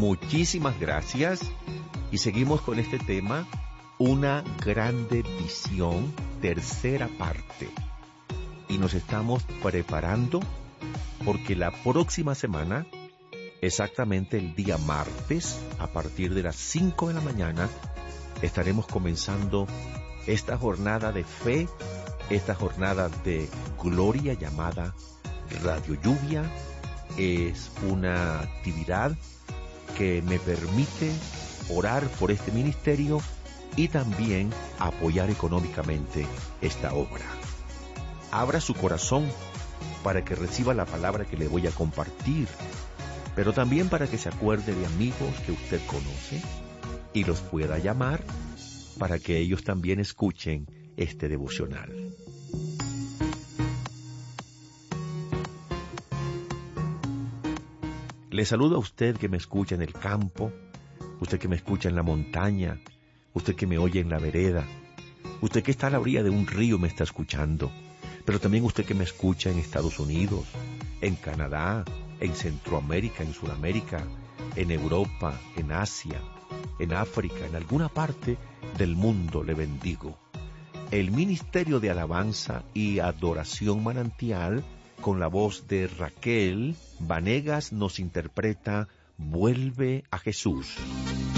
Muchísimas gracias. Y seguimos con este tema, una grande visión, tercera parte. Y nos estamos preparando porque la próxima semana, exactamente el día martes, a partir de las 5 de la mañana, estaremos comenzando esta jornada de fe, esta jornada de gloria llamada Radio Lluvia. Es una actividad que me permite orar por este ministerio y también apoyar económicamente esta obra. Abra su corazón para que reciba la palabra que le voy a compartir, pero también para que se acuerde de amigos que usted conoce y los pueda llamar para que ellos también escuchen este devocional. Le saludo a usted que me escucha en el campo, usted que me escucha en la montaña, usted que me oye en la vereda, usted que está a la orilla de un río me está escuchando, pero también usted que me escucha en Estados Unidos, en Canadá, en Centroamérica, en Sudamérica, en Europa, en Asia, en África, en alguna parte del mundo le bendigo. El Ministerio de Alabanza y Adoración Manantial, con la voz de Raquel Vanegas, nos interpreta Vuelve a Jesús.